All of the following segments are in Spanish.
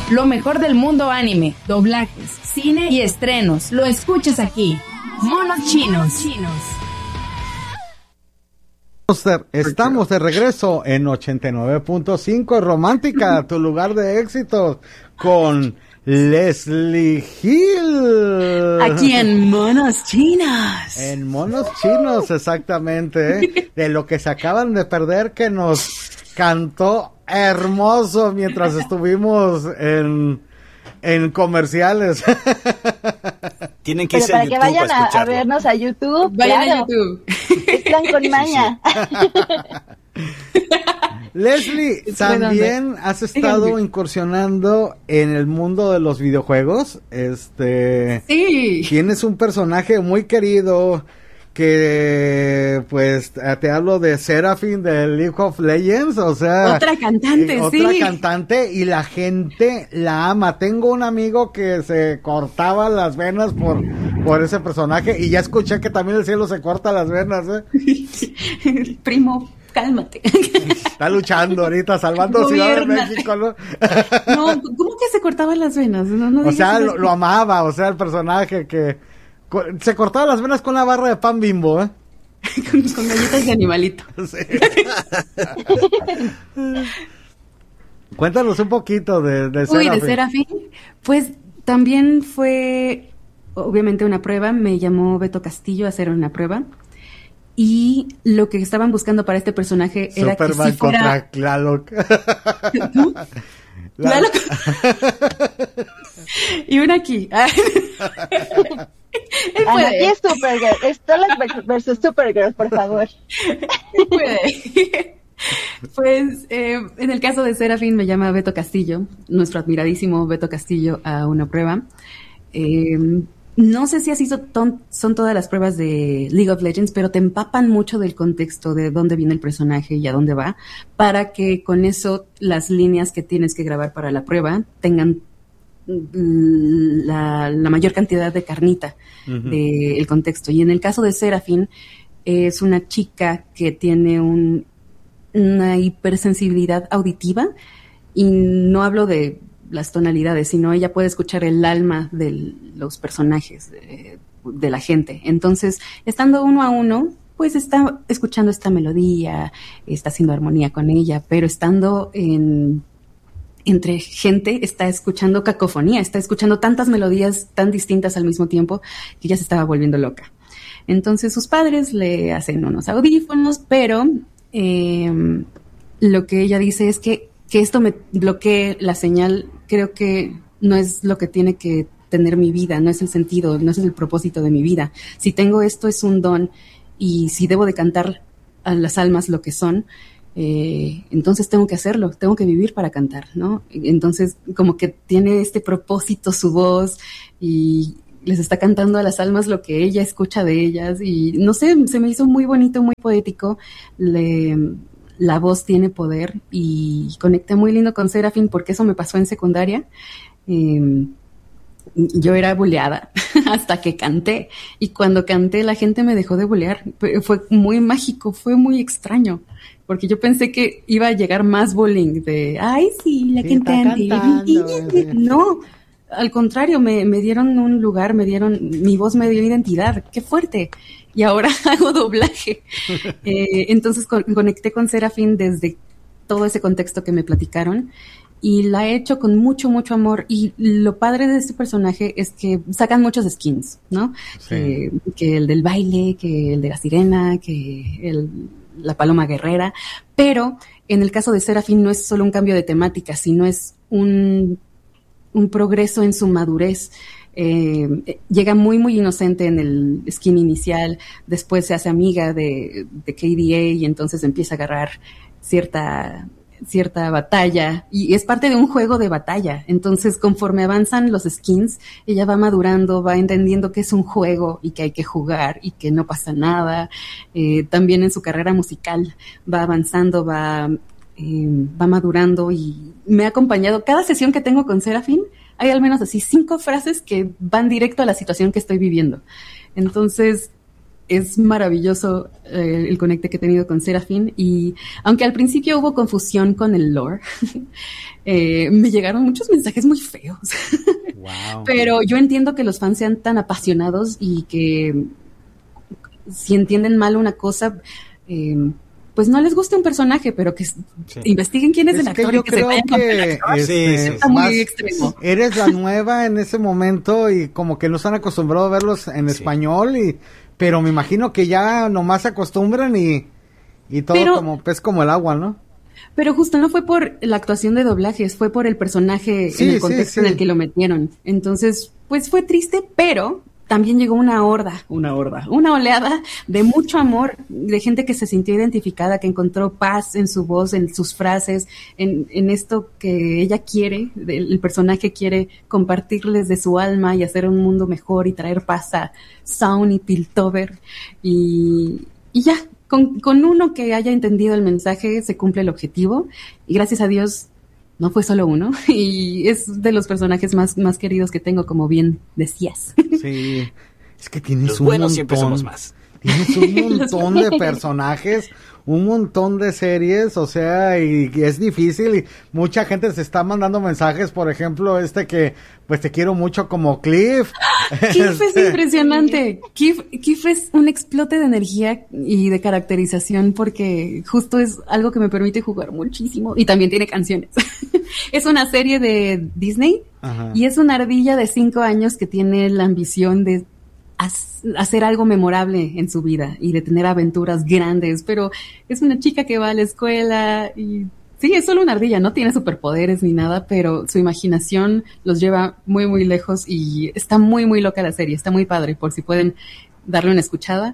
Lo mejor del mundo anime, doblajes, cine y estrenos. Lo escuchas aquí. Monos Chinos. Estamos de regreso en 89.5 Romántica, tu lugar de éxitos, con Leslie Hill. Aquí en Monos Chinos. En Monos Chinos, exactamente. De lo que se acaban de perder, que nos cantó hermoso mientras estuvimos en comerciales. Tienen que irse para a YouTube que vayan para a vernos a YouTube. Vayan claro. a YouTube. Están con maña. Leslie, también has estado incursionando en el mundo de los videojuegos. Sí. Tienes un personaje muy querido que, pues, te hablo de Seraphine de League of Legends, o sea... Otra cantante, otra sí. cantante, y la gente la ama. Tengo un amigo que se cortaba las venas por ese personaje, y ya escuché que también el cielo se corta las venas, Primo, cálmate. Está luchando ahorita, salvando Ciudad de México, ¿no? No, ¿cómo que se cortaban las venas? No O sea, digas lo amaba, o sea, el personaje que se cortaba las venas con una barra de pan Bimbo, con galletas de animalito. Sí. Cuéntanos un poquito de Seraphine. De Seraphine, pues también fue obviamente una prueba. Me llamó Beto Castillo a hacer una prueba. Y lo que estaban buscando para este personaje era Superman que si fuera... contra Tlaloc. ¿Tú? Tlaloc. Y una aquí. Aquí es Supergirl. Es Tlaloc versus Supergirl, por favor. Puede. Pues en el caso de Seraphine me llama Beto Castillo, nuestro admiradísimo Beto Castillo, a una prueba. No sé si así son todas las pruebas de League of Legends, pero te empapan mucho del contexto de dónde viene el personaje y a dónde va, para que con eso las líneas que tienes que grabar para la prueba tengan la mayor cantidad de carnita del contexto. Y en el caso de Seraphine, es una chica que tiene una hipersensibilidad auditiva, y no hablo de las tonalidades, sino ella puede escuchar el alma de los personajes, de la gente. Entonces, estando uno a uno, pues está escuchando esta melodía, está haciendo armonía con ella, pero estando entre gente, está escuchando cacofonía, está escuchando tantas melodías tan distintas al mismo tiempo que ya se estaba volviendo loca. Entonces sus padres le hacen unos audífonos, pero lo que ella dice es que esto me bloquee la señal. Creo que no es lo que tiene que tener mi vida, no es el sentido, no es el propósito de mi vida. Si tengo esto es un don, y si debo de cantar a las almas lo que son, entonces tengo que hacerlo, tengo que vivir para cantar, ¿no? Entonces como que tiene este propósito su voz, y les está cantando a las almas lo que ella escucha de ellas, y no sé, se me hizo muy bonito, muy poético. La voz tiene poder, y conecté muy lindo con Seraphine porque eso me pasó en secundaria. Yo era buleada hasta que canté, y cuando canté la gente me dejó de bulear. Fue muy mágico, fue muy extraño, porque yo pensé que iba a llegar más bullying de, ay sí, la cantante. No, al contrario, me dieron un lugar, mi voz me dio identidad, qué fuerte. Y ahora hago doblaje. Entonces conecté con Seraphine desde todo ese contexto que me platicaron, y la he hecho con mucho, mucho amor. Y lo padre de este personaje es que sacan muchos skins, ¿no? Sí. Que el del baile, que el de la sirena, que la paloma guerrera. Pero en el caso de Seraphine no es solo un cambio de temática, sino es un progreso en su madurez. Llega muy, muy inocente en el skin inicial, después se hace amiga de KDA, y entonces empieza a agarrar cierta batalla, y es parte de un juego de batalla. Entonces, conforme avanzan los skins, ella va madurando, va entendiendo que es un juego y que hay que jugar y que no pasa nada. También en su carrera musical va avanzando, va madurando, y me ha acompañado. Cada sesión que tengo con Seraphine, hay al menos así 5 frases que van directo a la situación que estoy viviendo. Entonces, es maravilloso el conecte que he tenido con Serafín, y aunque al principio hubo confusión con el lore, me llegaron muchos mensajes muy feos. Wow. Pero yo entiendo que los fans sean tan apasionados y que si entienden mal una cosa, pues no les gusta un personaje, pero que investiguen quién es el actor y que se vayan con el actor. Está muy extremo. Eres la nueva en ese momento y como que no están acostumbrados a verlos en español, pero me imagino que ya nomás se acostumbran y todo como pez como el agua, ¿no? Pero justo no fue por la actuación de doblajes, fue por el personaje en el contexto en el que lo metieron. Entonces, pues fue triste, pero también llegó una oleada de mucho amor, de gente que se sintió identificada, que encontró paz en su voz, en sus frases, en esto que ella quiere, el personaje quiere compartirles de su alma y hacer un mundo mejor y traer paz a Zaun y Piltover. Y ya, con uno que haya entendido el mensaje se cumple el objetivo, y gracias a Dios no fue solo uno, y es de los personajes más queridos que tengo, como bien decías. Sí, es que tienes los buenos siempre somos más. Tienes un montón de personajes, un montón de series, o sea, y es difícil, y mucha gente se está mandando mensajes, por ejemplo, que pues te quiero mucho como Cliff. Cliff es impresionante. Cliff es un explote de energía y de caracterización, porque justo es algo que me permite jugar muchísimo, y también tiene canciones. Es una serie de Disney. Ajá. Y es una ardilla de 5 años que tiene la ambición de hacer algo memorable en su vida y de tener aventuras grandes, pero es una chica que va a la escuela y sí, es solo una ardilla, no tiene superpoderes ni nada, pero su imaginación los lleva muy, muy lejos, y está muy, muy loca la serie, está muy padre, por si pueden darle una escuchada.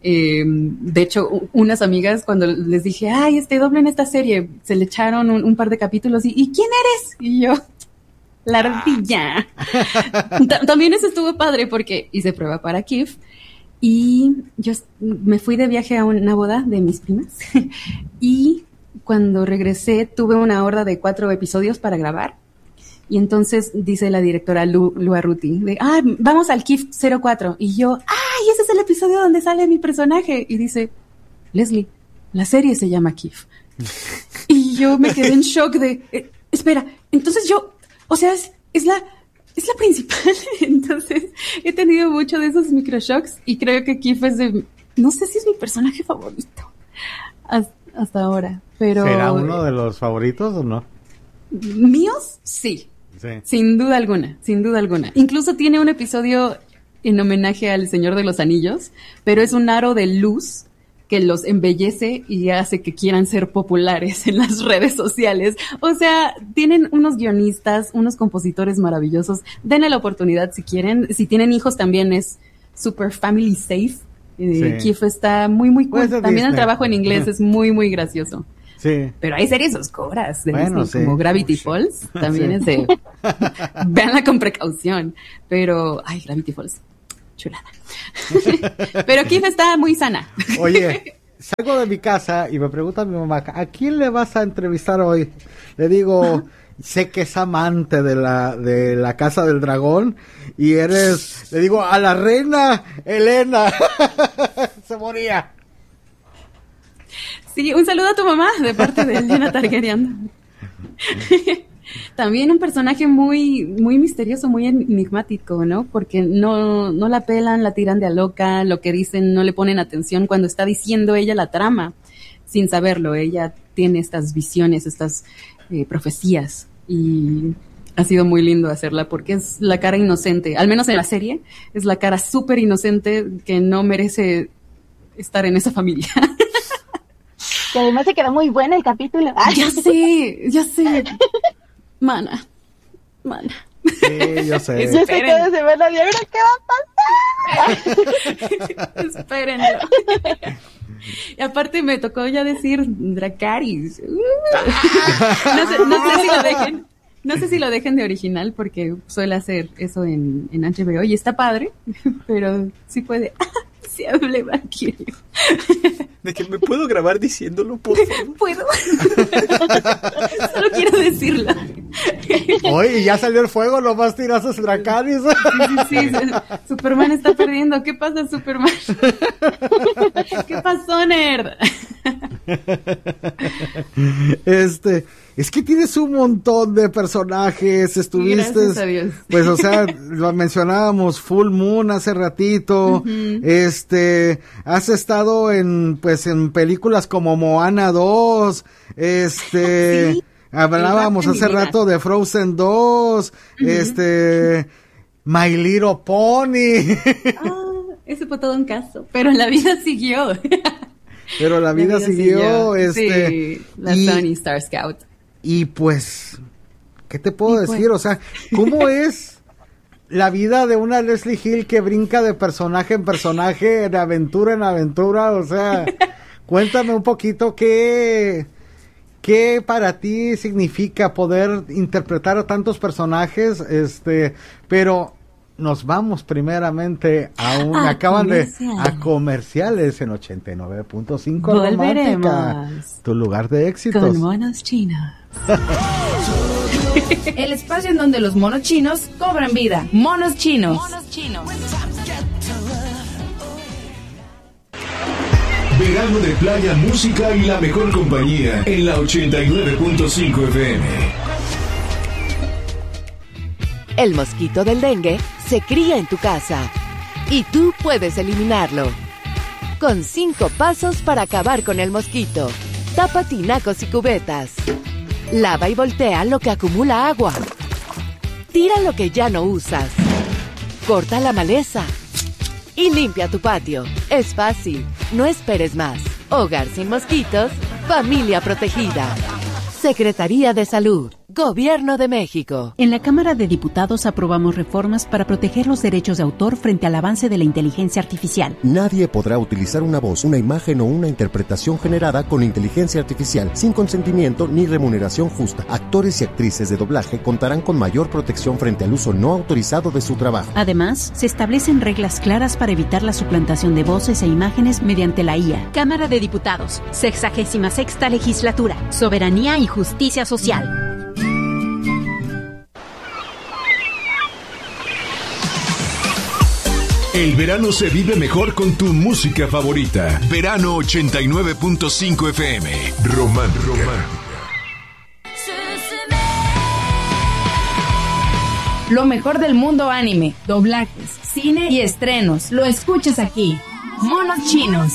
De hecho, unas amigas, cuando les dije, doble en esta serie, se le echaron un par de capítulos y ¿quién eres? Y yo, la ardilla. También eso estuvo padre porque hice prueba para Kif, y yo me fui de viaje a una boda de mis primas y cuando regresé tuve una horda de 4 episodios para grabar, y entonces dice la directora Lu Arruti, vamos al Kif 04, y yo, ese es el episodio donde sale mi personaje, y dice, Leslie, la serie se llama Kif. Y yo me quedé en shock de, espera, entonces yo, o sea, es la principal. Entonces he tenido mucho de esos microshocks, y creo que Kif no sé si es mi personaje favorito hasta ahora, pero ¿será uno de los favoritos o no? Míos, sí. Sin duda alguna. Incluso tiene un episodio en homenaje al Señor de los Anillos, pero es un aro de luz que los embellece y hace que quieran ser populares en las redes sociales. O sea, tienen unos guionistas, unos compositores maravillosos. Denle la oportunidad si quieren. Si tienen hijos también es super family safe. Kif está muy, muy cool. Pues también el trabajo en inglés es muy, muy gracioso. Sí. Pero hay series oscuras de Disney, como Gravity Falls, también es de... Véanla con precaución. Pero, Gravity Falls, chulada. Pero Kif está muy sana. Oye, salgo de mi casa y me pregunta mi mamá, ¿a quién le vas a entrevistar hoy? Le digo, sé que es amante de la Casa del Dragón, y le digo, a la reina Elena. Se moría. Sí, un saludo a tu mamá de parte de Elena Targaryen. También un personaje muy, muy misterioso, muy enigmático, ¿no? Porque no la pelan, la tiran de a loca, lo que dicen no le ponen atención cuando está diciendo ella la trama, sin saberlo. Ella tiene estas visiones, estas profecías, y ha sido muy lindo hacerla porque es la cara inocente, al menos en la serie, es la cara súper inocente que no merece estar en esa familia. Que además se quedó muy buena el capítulo. Ya sé. Mana. Sí, yo sé. Yo sé que de semana de ahora qué va a pasar. Espérenlo. Y aparte me tocó ya decir Dracarys. No sé si lo dejen de original, porque suele hacer eso en HBO y está padre, pero sí puede. Sí hable Valkyrie. ¿De que me puedo grabar diciéndolo, por favor? ¿Puedo? Solo quiero decirlo. Oye, ya salió el fuego, nomás tiras a Dracarys. Sí. Superman está perdiendo. ¿Qué pasa, Superman? ¿Qué pasó, nerd? Es que tienes un montón de personajes, estuviste, gracias a Dios. pues, o sea, lo mencionábamos, Full Moon hace ratito, has estado en películas como Moana 2, Sí. hablábamos hace rato de Frozen 2, My Little Pony. Ese fue todo un caso, pero la vida siguió. Pero la vida siguió, sí, la Tony Star Scout. Y pues, ¿qué te puedo decir? O sea, ¿cómo es la vida de una Leslie Hill que brinca de personaje en personaje, de aventura en aventura? O sea, cuéntame un poquito qué para ti significa poder interpretar a tantos personajes, pero nos vamos primeramente a comerciales en 89.5 Romántica, tu lugar de éxitos. Con monos chinos. El espacio en donde los monos chinos cobran vida. Monos chinos. Verano de playa, música y la mejor compañía en la 89.5 FM. El mosquito del dengue se cría en tu casa y tú puedes eliminarlo. Con 5 pasos para acabar con el mosquito. Tapa tinacos y cubetas. Lava y voltea lo que acumula agua. Tira lo que ya no usas. Corta la maleza. Y limpia tu patio. Es fácil. No esperes más. Hogar sin mosquitos. Familia protegida. Secretaría de Salud. Gobierno de México. En la Cámara de Diputados aprobamos reformas para proteger los derechos de autor frente al avance de la inteligencia artificial. Nadie podrá utilizar una voz, una imagen o una interpretación generada con inteligencia artificial sin consentimiento ni remuneración justa. Actores y actrices de doblaje contarán con mayor protección frente al uso no autorizado de su trabajo. Además, se establecen reglas claras para evitar la suplantación de voces e imágenes mediante la IA. Cámara de Diputados, 66ª Legislatura, Soberanía y Justicia Social. El verano se vive mejor con tu música favorita. Verano 89.5 FM. Romántica. Lo mejor del mundo anime, doblajes, cine y estrenos. Lo escuchas aquí. Monos chinos.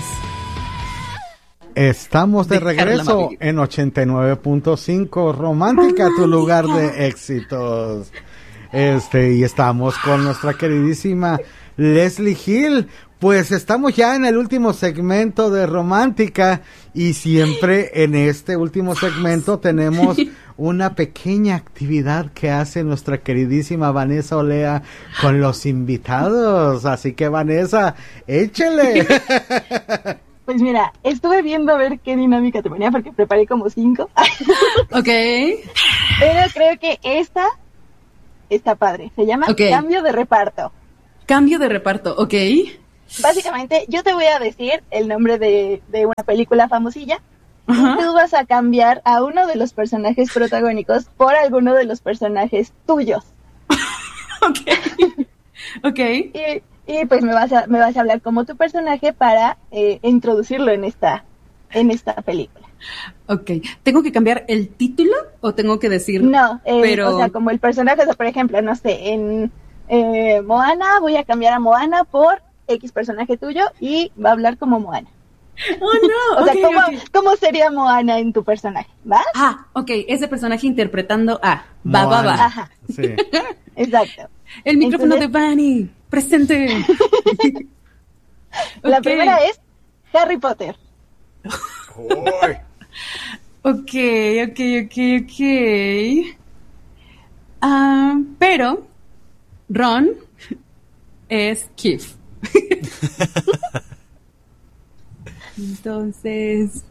Estamos de regreso en 89.5 Romántica, tu lugar de éxitos. Y estamos con nuestra queridísima Leslie Hill. Pues estamos ya en el último segmento de Romántica y siempre en este último segmento tenemos una pequeña actividad que hace nuestra queridísima Vanessa Olea con los invitados. Así que Vanessa, échele. Pues mira, estuve viendo a ver qué dinámica te ponía porque preparé como 5. Ok. Pero creo que esta está padre. Se llama Cambio de Reparto. Cambio de reparto, ok. Básicamente, yo te voy a decir el nombre de una película famosilla. Ajá. Y tú vas a cambiar a uno de los personajes protagónicos por alguno de los personajes tuyos. Ok. Y pues me vas a hablar como tu personaje para introducirlo en esta película. Ok. ¿Tengo que cambiar el título o tengo que decir? No, pero... o sea, como el personaje, o sea, por ejemplo, no sé, en Moana, voy a cambiar a Moana por X personaje tuyo y va a hablar como Moana. Oh, no. O sea, ¿cómo sería Moana en tu personaje? ¿Va? Ah, ok. Ese personaje interpretando a Moana. Va. Ajá. Sí. Exacto. El micrófono Entonces, de Bunny. Presente. La Ok. primera es Harry Potter. Ok. Pero Ron es Keith. Entonces...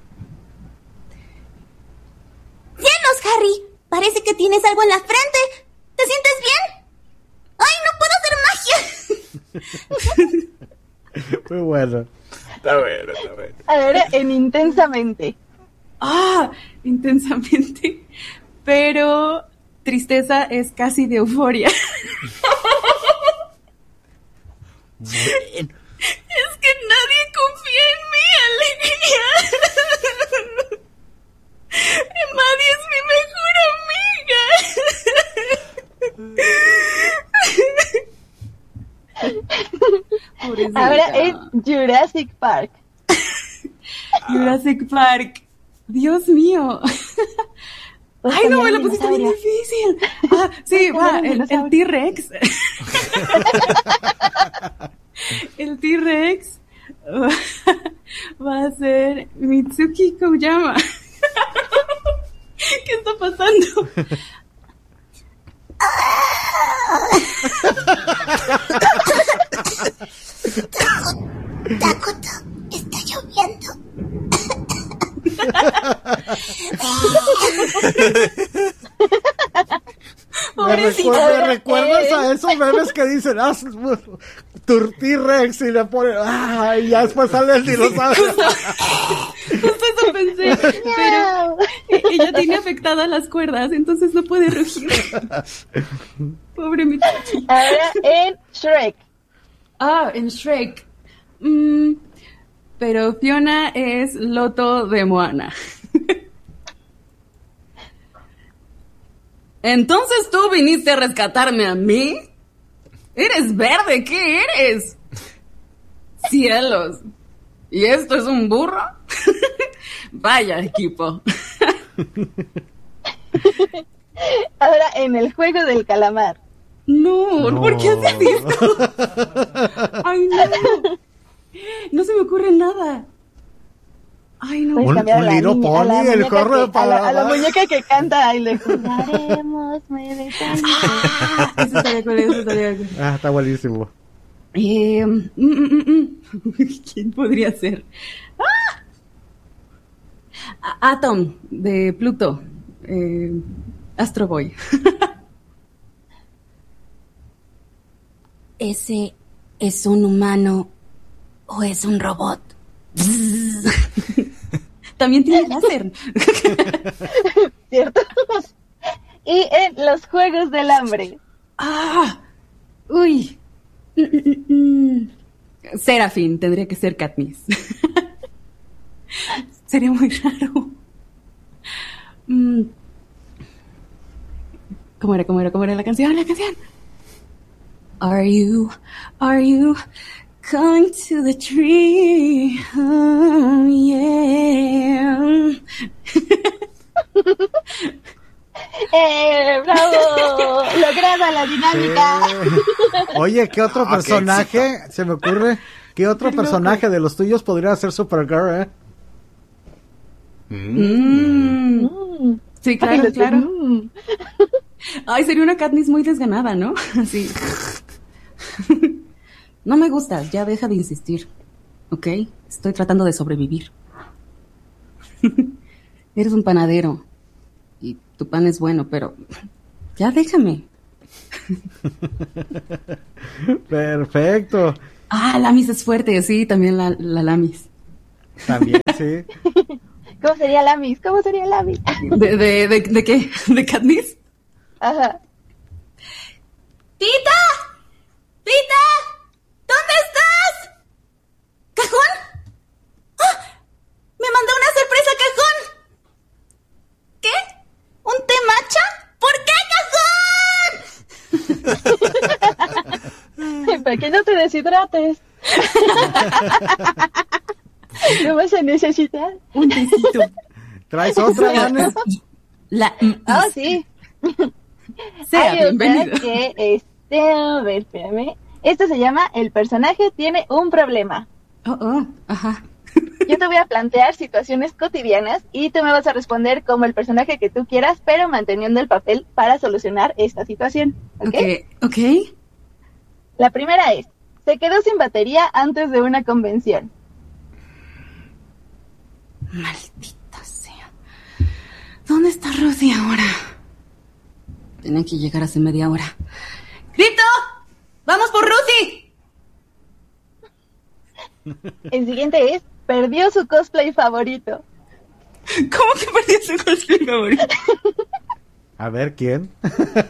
¡Cielos, Harry! Parece que tienes algo en la frente. ¿Te sientes bien? ¡Ay, no puedo hacer magia! Muy bueno. Está bueno. A ver, en Intensamente. Intensamente. Pero tristeza es casi de euforia. Bueno. Es que nadie confía en mí, alegría. Maddie es mi mejor amiga. Ahora es Jurassic Park. Jurassic Park. Dios mío. Ay, no, me la pusiste muy difícil. Ah, sí, va, el T-Rex. El T-Rex va a ser Mitsuki Koyama. ¿Qué está pasando? Dakota, está lloviendo. ¿Me recuerdas a esos memes que dicen, tu T-Rex y le ponen, y ya después sale el dinosaurio? Justo eso pensé, pero ella tiene afectadas las cuerdas, entonces no puede rugir. Pobre Mitsuki. Ahora en Shrek. Ah, en Shrek. Pero Fiona es Loto de Moana. Entonces tú viniste a rescatarme a mí. ¿Eres verde? ¿Qué eres? Cielos. ¿Y esto es un burro? Vaya equipo. Ahora en el juego del calamar. No, ¿por qué haces esto? Ay, no. No se me ocurre nada. Ay, no. Un Little Pony, el corro de palabras. A la muñeca que canta y le jugaremos, mueve tanto. Eso estaría cool, eso estaría cool. Está buenísimo. ¿Quién podría ser? Atom, de Pluto. Astro Boy. ¿Ese es un humano o es un robot? También tiene láser. ¿Cierto? Y en los Juegos del Hambre. Uy. Serafín, tendría que ser Katniss. Sería muy raro. ¿Cómo era la canción? Are you coming to the tree? Oh, yeah. ¡Bravo! ¡Lograda la dinámica! Oye, ¿qué otro personaje se me ocurre? ¿Qué otro personaje de los tuyos podría ser Supergirl, Sí, claro. Ay, sería una Katniss muy desganada, ¿no? Así. No me gustas, ya deja de insistir. ¿Ok? Estoy tratando de sobrevivir. Eres un panadero. Y tu pan es bueno, pero ya déjame. Perfecto. Lamis es fuerte, sí, también la Lamis. También, sí. ¿Cómo sería Lamis? ¿De qué? ¿De Katniss? Ajá. ¡Tita! ¿Dónde estás? ¿Cajón? ¡Me mandó una sorpresa, Cajón! ¿Qué? ¿Un té matcha? ¿Por qué, Cajón? Para que no te deshidrates. ¿Qué vas a necesitar? Un tecito. ¿Traes otra, Vane? Sí. Sea bienvenido. A ver, espérame. Esto se llama El personaje tiene un problema. Ajá. Yo te voy a plantear situaciones cotidianas y tú me vas a responder como el personaje que tú quieras, pero manteniendo el papel para solucionar esta situación. ¿Ok? La primera es, se quedó sin batería antes de una convención. Maldita sea. ¿Dónde está Ruthie ahora? Tienen que llegar hace media hora. ¡Grito! ¡Vamos por Ruthie! El siguiente es, perdió su cosplay favorito. ¿Cómo que perdió su cosplay favorito? A ver, ¿quién? ¡No!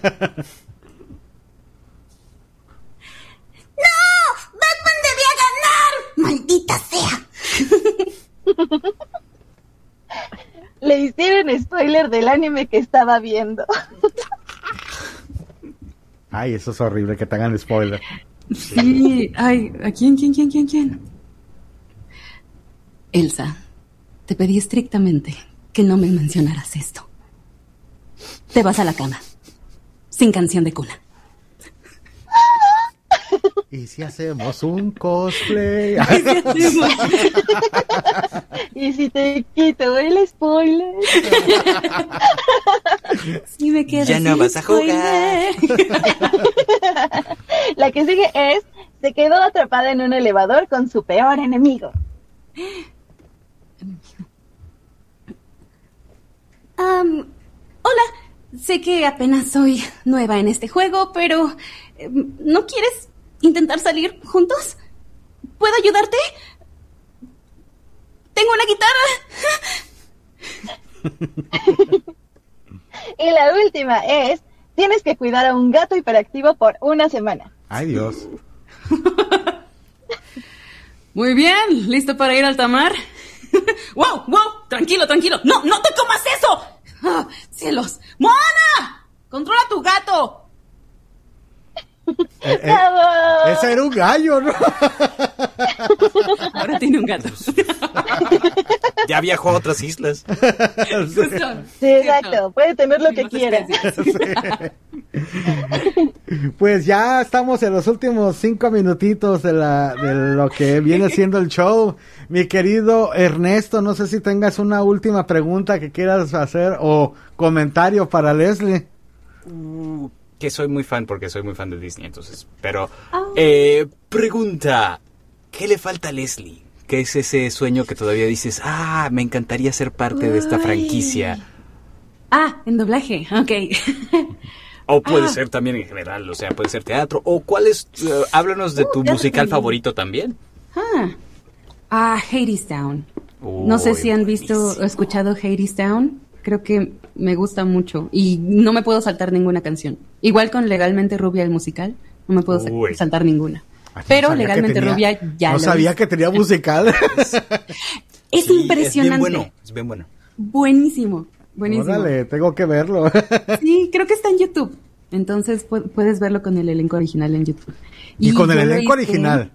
¡Batman debía ganar! ¡Maldita sea! Le hicieron spoiler del anime que estaba viendo. Ay, eso es horrible, que te hagan spoiler. Sí, ay, ¿a quién? Elsa, te pedí estrictamente que no me mencionaras esto. Te vas a la cama, sin canción de cuna. ¿Y si hacemos un cosplay? ¿Y si te quito el spoiler? Si me quedas ya no vas a jugar. La que sigue es: se quedó atrapada en un elevador con su peor enemigo. Hola, sé que apenas soy nueva en este juego, pero ¿no quieres intentar salir juntos? ¿Puedo ayudarte? Tengo una guitarra. Y la última es: tienes que cuidar a un gato hiperactivo por una semana. Ay, Dios. Muy bien, ¿listo para ir al tamar? ¡Wow! Tranquilo. ¡No te comas eso! ¡Ah, cielos! ¡Moana! ¡Controla a tu gato! Ese era un gallo, ¿no? Ahora tiene un gato. Ya viajó a otras islas. Sí, exacto. Puede tener lo que quiera. Pues ya estamos en los últimos 5 minutitos de lo que viene siendo el show. Mi querido Ernesto, no sé si tengas una última pregunta que quieras hacer o comentario para Leslie. Que soy muy fan, porque soy muy fan de Disney, entonces. Pero, pregunta, ¿qué le falta a Leslie? ¿Qué es ese sueño que todavía dices, me encantaría ser parte de esta franquicia? En doblaje, ok. O puede ser también en general, o sea, puede ser teatro. O cuál es, háblanos de tu musical favorito también. Hadestown. No sé si han visto o escuchado Hadestown. Creo que me gusta mucho y no me puedo saltar ninguna canción. Igual con Legalmente Rubia, el musical, no me puedo saltar ninguna. Pero Legalmente Rubia ya no sabía que tenía musical. Es impresionante. Es bien bueno. Buenísimo. Órale, tengo que verlo. Sí, creo que está en YouTube. Entonces puedes verlo con el elenco original en YouTube. Y con el elenco original.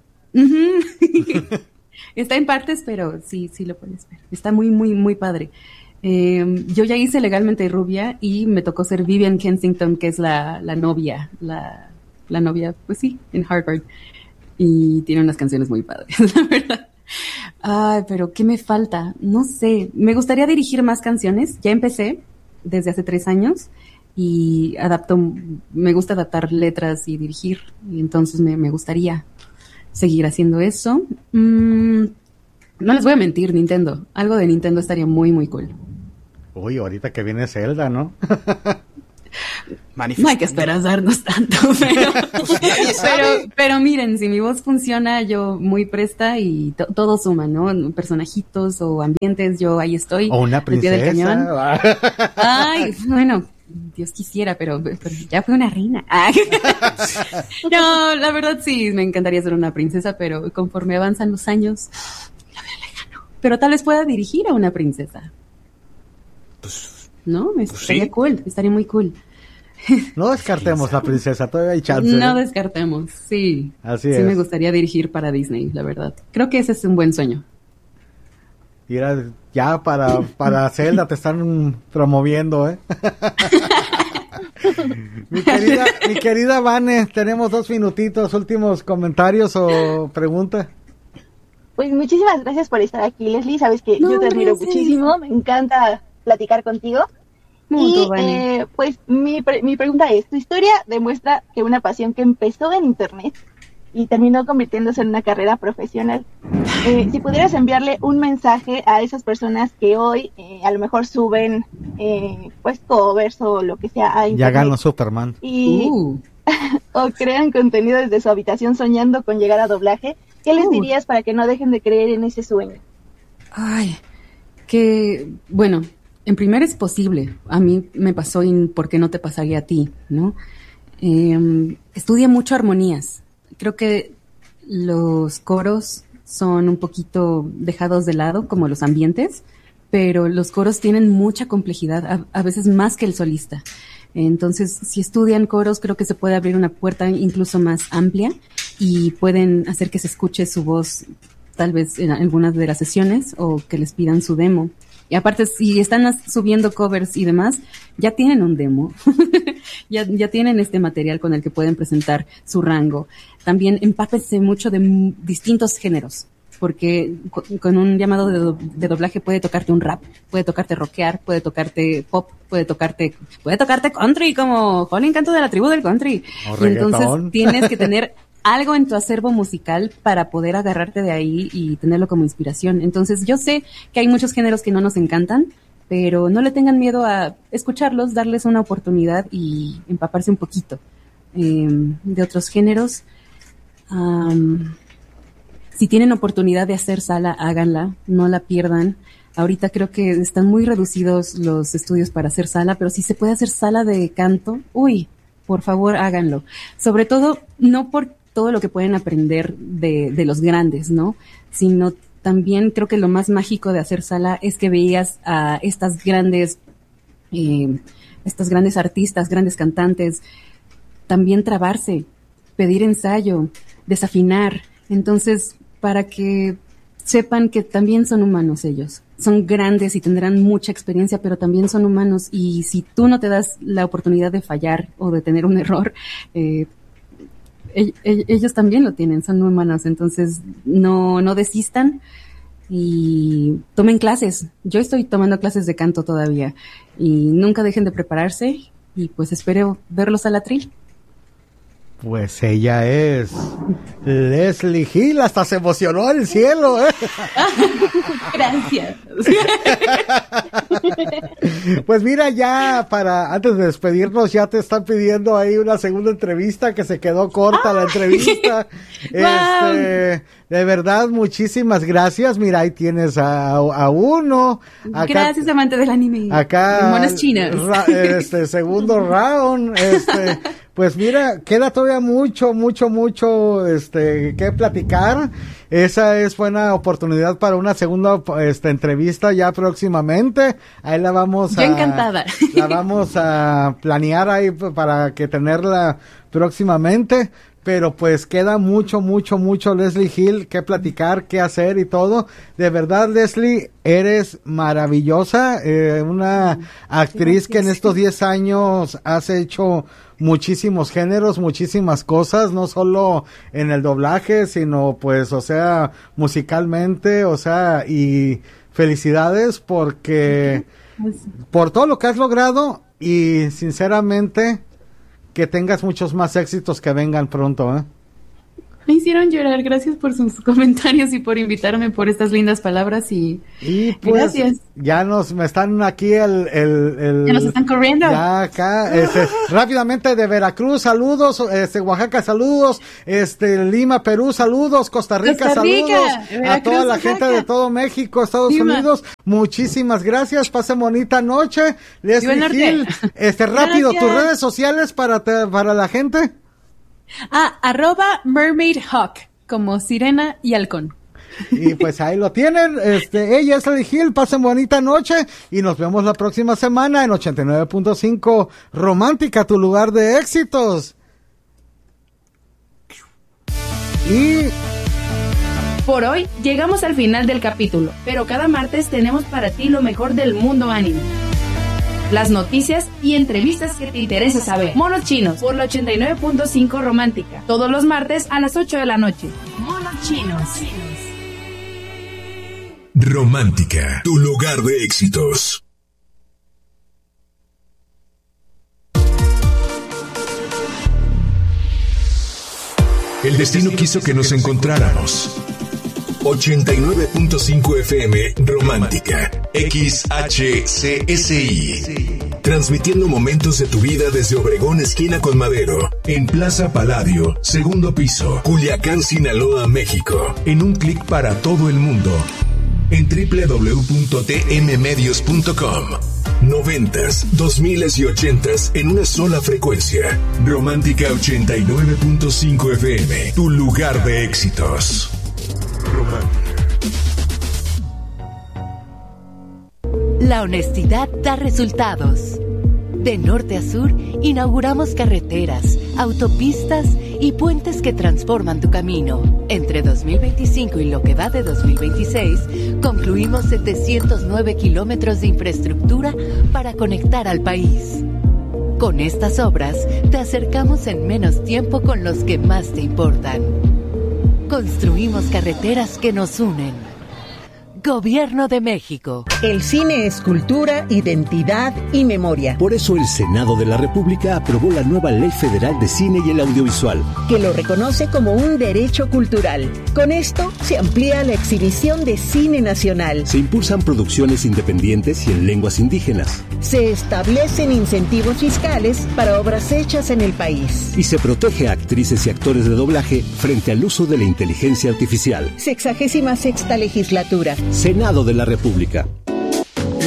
Está en partes, pero sí lo puedes ver. Está muy padre. Yo ya hice Legalmente Rubia y me tocó ser Vivian Kensington, que es la novia, la novia, pues sí, en Harvard. Y tiene unas canciones muy padres, la verdad. Ay, pero ¿qué me falta? No sé, me gustaría dirigir más canciones. Ya empecé desde hace 3 años y me gusta adaptar letras y dirigir. Y entonces me gustaría seguir haciendo eso. No les voy a mentir, Nintendo. Algo de Nintendo estaría muy cool. Uy, ahorita que viene Zelda, ¿no? No hay que esperarnos tanto, pero miren, si mi voz funciona, yo muy presta y todo suma, ¿no? Personajitos o ambientes, yo ahí estoy. O una princesa. Al pie del cañón. Ay, bueno, Dios quisiera, pero ya fue una reina. No, la verdad sí, me encantaría ser una princesa, pero conforme avanzan los años, lo veo lejano. Pero tal vez pueda dirigir a una princesa. ¿No? Estaría cool, estaría muy cool. No descartemos la princesa, todavía hay chance. No descartemos, sí. Así es. Sí me gustaría dirigir para Disney, la verdad. Creo que ese es un buen sueño. Mira, ya para Zelda te están promoviendo, ¿eh? Mi querida Vane, tenemos 2 minutitos, últimos comentarios o preguntas. Pues muchísimas gracias por estar aquí, Leslie. Sabes que yo te admiro muchísimo, me encanta platicar contigo. Pues mi pregunta es: tu historia demuestra que una pasión que empezó en internet y terminó convirtiéndose en una carrera profesional. Si pudieras enviarle un mensaje a esas personas que hoy a lo mejor suben pues covers o lo que sea a internet, ya ganó Superman y o crean contenido desde su habitación soñando con llegar a doblaje, ¿qué les dirías para que no dejen de creer en ese sueño? Ay, que bueno, en primer es posible. A mí me pasó y ¿por qué no te pasaría a ti, no? Estudia mucho armonías. Creo que los coros son un poquito dejados de lado, como los ambientes, pero los coros tienen mucha complejidad, a veces más que el solista. Entonces, si estudian coros, creo que se puede abrir una puerta incluso más amplia y pueden hacer que se escuche su voz tal vez en algunas de las sesiones o que les pidan su demo. Y aparte, si están subiendo covers y demás, ya tienen un demo. ya tienen este material con el que pueden presentar su rango. También empápense mucho de distintos géneros, porque con un llamado de doblaje puede tocarte un rap, puede tocarte rockear, puede tocarte pop, puede tocarte country, como Colin Canto de la tribu del country. Y entonces tienes que tener algo en tu acervo musical para poder agarrarte de ahí y tenerlo como inspiración. Entonces yo sé que hay muchos géneros que no nos encantan, pero no le tengan miedo a escucharlos, darles una oportunidad y empaparse un poquito de otros géneros. Si tienen oportunidad de hacer sala, háganla, no la pierdan. Ahorita creo que están muy reducidos los estudios para hacer sala, pero si se puede hacer sala de canto, por favor háganlo. Sobre todo, no por todo lo que pueden aprender de los grandes, ¿no? Sino también creo que lo más mágico de hacer sala es que veías a estas grandes artistas, grandes cantantes, también trabarse, pedir ensayo, desafinar. Entonces, para que sepan que también son humanos ellos. Son grandes y tendrán mucha experiencia, pero también son humanos. Y si tú no te das la oportunidad de fallar o de tener un error, ellos también lo tienen, son humanos. Entonces, no desistan y tomen clases. Yo estoy tomando clases de canto todavía y nunca dejen de prepararse y pues espero verlos al atril. Pues ella es Leslie Hill, hasta se emocionó el cielo, ¿eh? Gracias. Pues mira, ya antes de despedirnos, ya te están pidiendo ahí una segunda entrevista, que se quedó corta la entrevista. Wow. De verdad, muchísimas gracias. Mira, ahí tienes a uno. Acá, gracias, amante del anime. Acá, monas chinas. Segundo round, pues mira, queda todavía mucho que platicar. Esa es buena oportunidad para una segunda entrevista ya próximamente. Ahí la vamos Yo encantada. La vamos a planear ahí para que tenerla próximamente. Pero pues queda mucho, Leslie Hill, que platicar, qué hacer y todo. De verdad, Leslie, eres maravillosa, una actriz que en estos 10 años has hecho muchísimos géneros, muchísimas cosas, no solo en el doblaje, sino pues, musicalmente, y felicidades porque por todo lo que has logrado y sinceramente que tengas muchos más éxitos que vengan pronto, ¿eh? Me hicieron llorar, gracias por sus comentarios y por invitarme, por estas lindas palabras y pues, gracias. Ya me están aquí ya nos están corriendo. Ya acá, rápidamente de Veracruz, saludos, Oaxaca, saludos, Lima, Perú, saludos, Costa Rica, saludos, Veracruz, a toda la Oaxaca, gente de todo México, Estados Unidos, muchísimas gracias, pasen bonita noche, Leslie Hill, rápido, tus redes sociales para la gente. @mermaidhawk, como sirena y halcón. Y pues ahí lo tienen, ella es Leslie Hill, pasen bonita noche y nos vemos la próxima semana en 89.5 Romántica, tu lugar de éxitos. Y por hoy llegamos al final del capítulo, pero cada martes tenemos para ti lo mejor del mundo anime. Las noticias y entrevistas que te interesa saber. Monos Chinos por la 89.5 Romántica. Todos los martes a las 8 de la noche. Monos Chinos. Romántica, tu lugar de éxitos. El destino quiso que nos encontráramos. 89.5 FM Romántica XHCSI, transmitiendo momentos de tu vida desde Obregón esquina con Madero, en Plaza Palladio, segundo piso, Culiacán, Sinaloa, México, en un clic para todo el mundo, en www.tmmedios.com. 90s, 2000s y 80s en una sola frecuencia. Romántica 89.5 FM, tu lugar de éxitos. La honestidad da resultados. De norte a sur, inauguramos carreteras, autopistas y puentes que transforman tu camino. Entre 2025 y lo que va de 2026, concluimos 709 kilómetros de infraestructura para conectar al país. Con estas obras, te acercamos en menos tiempo con los que más te importan. Construimos carreteras que nos unen. Gobierno de México. El cine es cultura, identidad y memoria. Por eso el Senado de la República aprobó la nueva Ley Federal de Cine y el Audiovisual, que lo reconoce como un derecho cultural. Con esto se amplía la exhibición de cine nacional. Se impulsan producciones independientes y en lenguas indígenas. Se establecen incentivos fiscales para obras hechas en el país. Y se protege a actrices y actores de doblaje frente al uso de la inteligencia artificial. 66ª legislatura. Senado de la República.